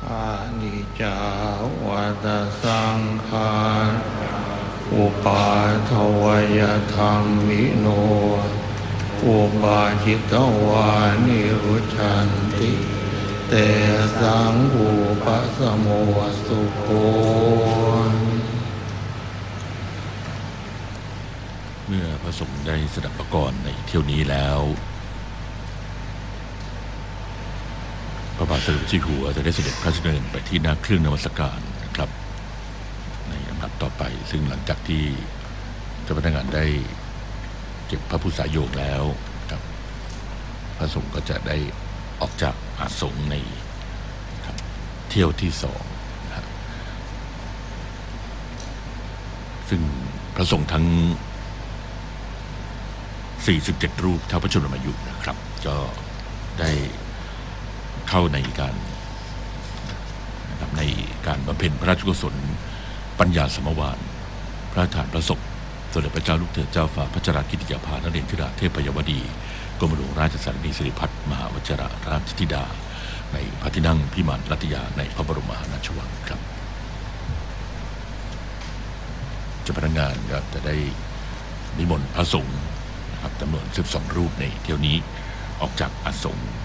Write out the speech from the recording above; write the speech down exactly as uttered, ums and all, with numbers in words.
อานิจจาวัฏสังขารอุปาทวยธรรมิโนอุปาจิตวานิรุชันติเตสังอุปสมโมสุโขเมื่อพระสงฆ์ได้สดับประกรณ์ในเที่ยวนี้แล้วพระบาทสมเด็จพระเจ้าอยู่หัวจะได้เสด็จพระราชดำเนินไปที่หน้าเครื่องนมัสการนะครับในลำดับต่อไปซึ่งหลังจากที่เจ้าพนักงานได้เก็บพระพุทธสายโยกแล้วครับพระสงฆ์ก็จะได้ออกจากอาสงฆ์ในเที่ยวที่สองนะครับซึ่งพระสงฆ์ทั้งสี่สิบเจ็ดรูปเท่าพระชนมายุนะครับก็ได้เข้าในการในการบำเพ็ญพระราชกุศลปัญญาสมวานพระราชทานพระศพสมเด็จพระเจ้าลูกเธอเจ้าฟ้าพัชรกิติยาภานเรศธิราชเทพยวดีกรมหลวงราชสารนีสิริพัฒน์มหาวชิรราชธิดาในพระที่นั่งพิมานรัตยาในพระบรมมหาราชวังครับเจ้าพนักงานก็จะได้นิมนต์พระสงฆ์จำนวนสิบสองรูปในเที่ยวนี้ออกจากอาสงฆ์